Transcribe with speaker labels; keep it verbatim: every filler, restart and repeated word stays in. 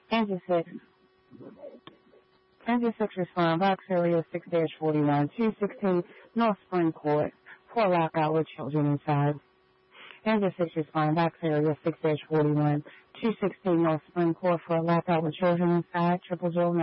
Speaker 1: Kansas six. Kansas six respond. Box area six dash forty-one. two sixteen North Spring Court. Poor lockout with children inside. Kansas six respond. Box area six dash forty-one. two sixteen North Spring Court for a lockout with children inside. Triple Joe